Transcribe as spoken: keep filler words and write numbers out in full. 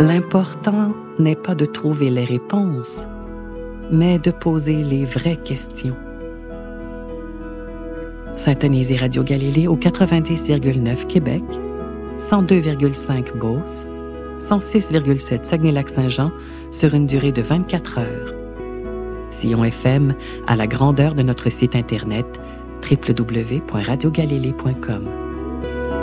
L'important n'est pas de trouver les réponses, mais de poser les vraies questions. Syntonisez Radio Galilée au quatre-vingt-dix virgule neuf Québec, cent deux virgule cinq Beauce, cent six virgule sept Saguenay-Lac-Saint-Jean sur une durée de vingt-quatre heures. Sillon F M à la grandeur de notre site Internet w w w point radio galilée point com.